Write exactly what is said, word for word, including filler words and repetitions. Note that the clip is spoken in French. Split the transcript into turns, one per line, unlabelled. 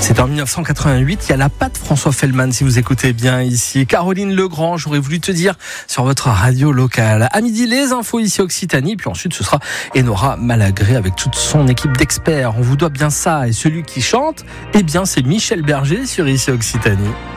C'est en dix-neuf cent quatre-vingt-huit, il y a la patte François Fellman, si vous écoutez bien ici. Caroline Legrand, j'aurais voulu te dire sur votre radio locale. À midi, les infos ici Occitanie, puis ensuite ce sera Enora Malagré avec toute son équipe d'experts. On vous doit bien ça, et celui qui chante, eh bien c'est Michel Berger sur ici Occitanie.